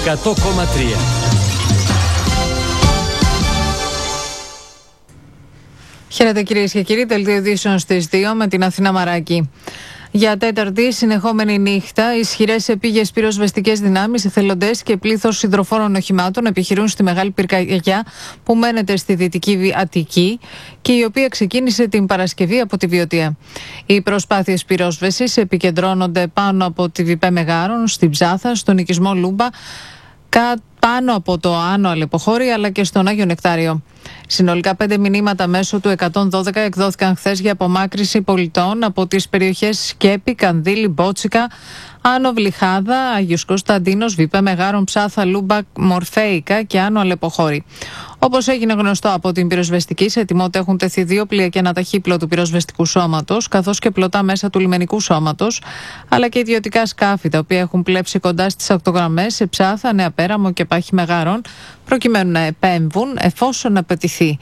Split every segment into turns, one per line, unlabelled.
100,3.
Χαίρετε κυρίες και κύριοι, δελτίο ειδήσεων στις 2 με την Αθηνά Μαράκη. Για τέταρτη συνεχόμενη νύχτα, ισχυρές επίγειες πυροσβεστικές δυνάμεις, εθελοντές και πλήθος υδροφόρων οχημάτων επιχειρούν στη Μεγάλη Πυρκαγιά που μένεται στη Δυτική Αττική και η οποία ξεκίνησε την Παρασκευή από τη Βιωτία. Οι προσπάθειες πυρόσβεσης επικεντρώνονται πάνω από τη Βιπέ Μεγάρων, στην Ψάθα, στον οικισμό Λούμπα, πάνω από το Άνω Αλεποχώρη αλλά και στον Άγιο Νεκτάριο. Συνολικά 5 μηνύματα μέσω του 112 εκδόθηκαν χθες για απομάκρυνση πολιτών από τις περιοχές Σκέπη, Κανδύλη, Μπότσικα, Άνω Βλυχάδα, Άγιος Κωνσταντίνος, Βιπέ Μεγάρων, Ψάθα, Λούμπα, Μορφέικα και Άνω Αλεποχώρη. Όπως έγινε γνωστό από την πυροσβεστική, σε ετοιμότητα έχουν τεθεί 2 πλοία και ένα ταχύπλο του πυροσβεστικού σώματος, καθώς και πλωτά μέσα του λιμενικού σώματος, αλλά και ιδιωτικά σκάφη, τα οποία έχουν πλέψει κοντά στις ακτογραμμές σε Ψάθα, Νέα Πέραμο και Πάχη Μεγάρων, προκειμένου να επέμβουν εφόσον απαιτηθεί.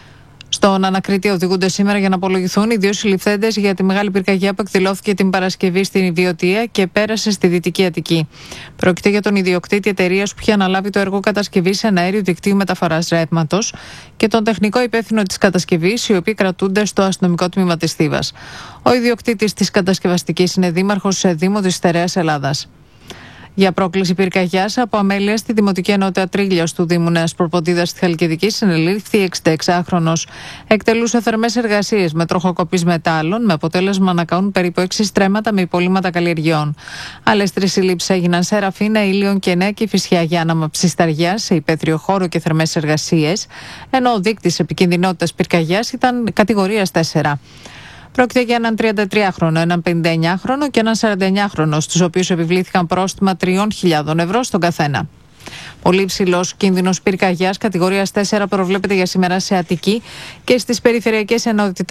Στον ανακριτή οδηγούνται σήμερα για να απολογηθούν οι 2 συλληφθέντες για τη Μεγάλη Πυρκαγιά που εκδηλώθηκε την Παρασκευή στην Βιωτία και πέρασε στη Δυτική Αττική. Πρόκειται για τον ιδιοκτήτη εταιρείας που είχε αναλάβει το έργο κατασκευής εναέριου δικτύου μεταφοράς ρεύματος και τον τεχνικό υπεύθυνο της κατασκευής, οι οποίοι κρατούνται στο αστυνομικό τμήμα της Θήβας. Ο ιδιοκτήτης της κατασκευαστικής είναι δήμαρχος σε Δήμο της Στερεάς Ελλάδας. Για πρόκληση πυρκαγιάς από αμέλεια στη Δημοτική Ενότητα Τρίλιος του Δήμου Νέας Προποντίδας στη Χαλκιδική συνελήφθη 66χρονος. Εκτελούσε θερμές εργασίες με τροχοκοπής μετάλλων, με αποτέλεσμα να κάνουν περίπου 6 στρέμματα με υπολείμματα καλλιεργειών. Άλλες 3 συλλήψεις έγιναν σε Ραφίνα, Ήλιον και Νέα Κηφισιά για άναμα ψισταριά σε υπαίθριο χώρο και θερμές εργασίες, ενώ ο δείκτης επικινδυνότητας πυρκαγιάς ήταν κατηγορίας 4. Πρόκειται για έναν 33χρονο, έναν 59χρονο και έναν 49χρονο, στους οποίους επιβλήθηκαν πρόστιμα 3.000 ευρώ στον καθένα. Πολύ υψηλός κίνδυνος πυρκαγιάς κατηγορίας 4 προβλέπεται για σήμερα σε Αττική και στις περιφερειακές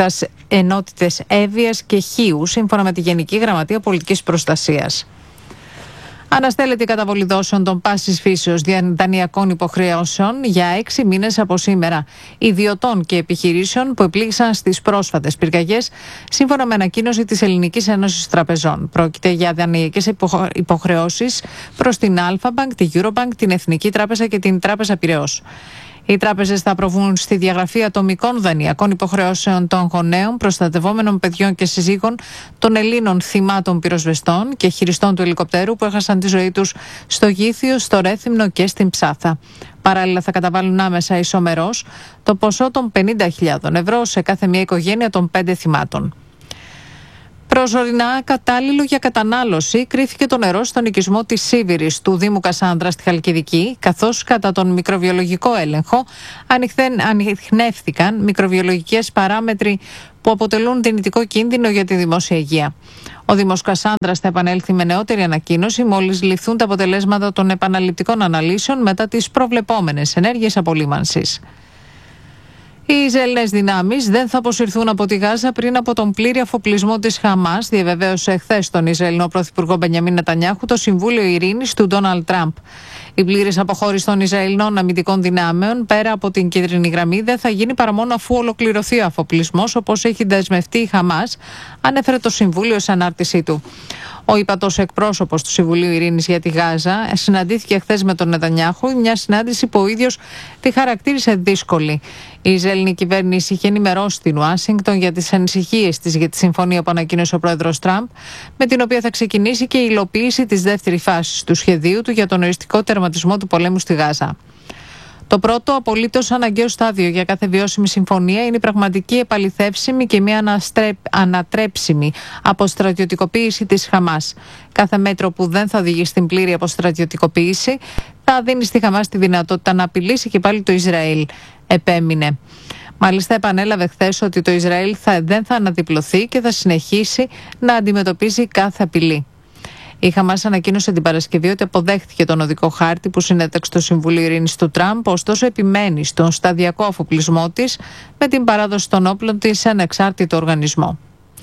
ενότητες Εύβοιας και Χίου, σύμφωνα με τη Γενική Γραμματεία Πολιτικής Προστασίας. Αναστέλλεται η καταβολή δόσεων των πάσης φύσεως δανειακών υποχρεώσεων για 6 μήνες από σήμερα ιδιωτών και επιχειρήσεων που επλήγησαν στις πρόσφατες πυρκαγιές, σύμφωνα με ανακοίνωση της Ελληνικής Ένωσης Τραπεζών. Πρόκειται για δανειακές υποχρεώσεις προς την Alpha Bank, τη Eurobank, την Εθνική Τράπεζα και την Τράπεζα Πειραιώς. Οι τράπεζες θα προβούν στη διαγραφή ατομικών δανειακών υποχρεώσεων των γονέων, προστατευόμενων παιδιών και συζύγων των Ελλήνων θυμάτων πυροσβεστών και χειριστών του ελικοπτέρου που έχασαν τη ζωή τους στο Γήθιο, στο Ρέθυμνο και στην Ψάθα. Παράλληλα, θα καταβάλουν άμεσα ισομερώς το ποσό των 50.000 ευρώ σε κάθε μια οικογένεια των 5 θυμάτων. Προσωρινά κατάλληλο για κατανάλωση κρίθηκε το νερό στον οικισμό της Σίβηρης του Δήμου Κασάνδρα στη Χαλκιδική, καθώς κατά τον μικροβιολογικό έλεγχο ανιχνεύθηκαν μικροβιολογικές παράμετροι που αποτελούν δυνητικό κίνδυνο για τη δημόσια υγεία. Ο Δήμος Κασάνδρας θα επανέλθει με νεότερη ανακοίνωση μόλις ληφθούν τα αποτελέσματα των επαναληπτικών αναλύσεων μετά τις προβλεπόμενες ενέργειες απολύμανσης. Οι Ισραηλινές δυνάμεις δεν θα αποσυρθούν από τη Γάζα πριν από τον πλήρη αφοπλισμό της Χαμάς, διαβεβαίωσε χθες τον Ισραηλινό Πρωθυπουργό Μπενιαμίν Νετανιάχου το Συμβούλιο Ειρήνης του Ντόναλντ Τραμπ. Η πλήρης αποχώρηση των Ισραηλινών αμυντικών δυνάμεων πέρα από την κίτρινη γραμμή δεν θα γίνει παρά μόνο αφού ολοκληρωθεί ο αφοπλισμός, όπως έχει δεσμευτεί η Χαμάς, ανέφερε το Συμβούλιο σε ανάρτησή του. Ο ύπατος εκπρόσωπος του Συμβουλίου Ειρήνης για τη Γάζα συναντήθηκε χθες με τον Νετανιάχου, μια συνάντηση που ο ίδιος τη χαρακτήρισε δύσκολη. Η Ισραηλινή κυβέρνηση είχε ενημερώσει την Ουάσιγκτον για τις ανησυχίες της για τη συμφωνία που ανακοίνωσε ο πρόεδρος Τραμπ, με την οποία θα ξεκινήσει και η υλοποίηση της δεύτερης φάσης του σχεδίου του για τον οριστικό τερματισμό του πολέμου στη Γάζα. Το πρώτο απολύτως αναγκαίο στάδιο για κάθε βιώσιμη συμφωνία είναι η πραγματική επαληθεύσιμη και μια ανατρέψιμη αποστρατιωτικοποίηση της Χαμάς. Κάθε μέτρο που δεν θα οδηγεί στην πλήρη αποστρατιωτικοποίηση θα δίνει στη Χαμάς τη δυνατότητα να απειλήσει και πάλι το Ισραήλ, επέμεινε. Μάλιστα, επανέλαβε χθες ότι το Ισραήλ δεν θα αναδιπλωθεί και θα συνεχίσει να αντιμετωπίζει κάθε απειλή. Η Χαμάς ανακοίνωσε την Παρασκευή ότι αποδέχτηκε τον οδικό χάρτη που συνέταξε το Συμβούλιο Ειρήνης του Τραμπ, ωστόσο επιμένει στον σταδιακό αφοπλισμό της με την παράδοση των όπλων της σε ανεξάρτητο οργανισμό.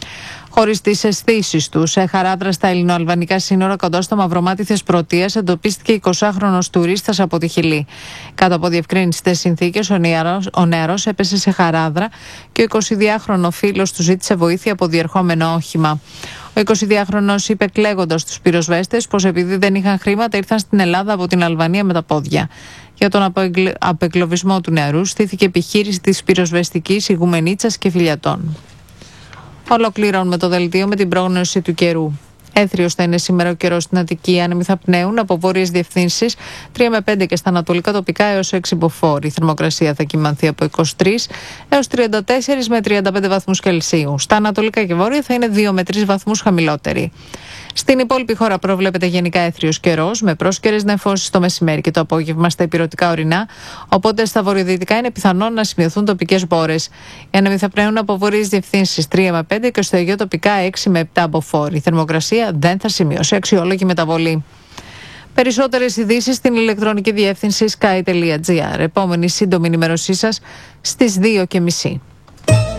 Χωρίς τις αισθήσεις του, σε Χαράδρα στα ελληνοαλβανικά σύνορα κοντά στο Μαυρομάτι Θεσπρωτείας εντοπίστηκε 20χρονος τουρίστας από τη Χιλή. Κάτω από διευκρίνηστες συνθήκες, ο νεαρός έπεσε σε Χαράδρα και ο 22χρονο φίλος του ζήτησε βοήθεια από διερχόμενο όχημα. Ο 22χρονος είπε κλαίγοντας στους πυροσβέστες πως επειδή δεν είχαν χρήματα ήρθαν στην Ελλάδα από την Αλβανία με τα πόδια. Για τον απεγκλωβισμό του νεαρού στήθηκε επιχείρηση της πυροσβεστικής Ιγουμενίτσας και Φιλιατών. Ολοκληρώνουμε το δελτίο με την πρόγνωση του καιρού. Έθριος θα είναι σήμερα ο καιρός στην Αττική. Άνεμοι θα πνέουν από βόρειες διευθύνσεις 3 με 5 και στα ανατολικά τοπικά έως 6 μποφόρ. Η θερμοκρασία θα κυμανθεί από 23 έως 34 με 35 βαθμούς Κελσίου. Στα ανατολικά και βόρεια θα είναι 2 με 3 βαθμούς χαμηλότερη. Στην υπόλοιπη χώρα προβλέπεται γενικά έθριος καιρός, με πρόσκαιρες νεφώσεις το μεσημέρι και το απόγευμα στα ηπειρωτικά ορεινά, οπότε στα βορειοδυτικά είναι πιθανόν να σημειωθούν τοπικές μπόρες. Οι άνεμοι θα πνέουν από βόρειες διευθύνσεις 3 με 5 και στο Αιγαίο τοπικά 6 με 7 μποφόρ. Η θερμοκρασία δεν θα σημειώσει αξιόλογη μεταβολή. Περισσότερες ειδήσεις στην ηλεκτρονική διεύθυνση sky.gr. Επόμενη σύντομη ενημέρωσή σας στις 2:30.